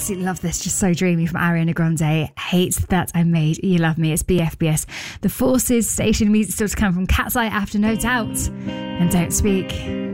absolutely love this. Just so dreamy from Ariana Grande. Hate That I Made You Love Me. It's BFBS. The Forces station music still to come from Cat's Eye after No Doubt and Don't Speak.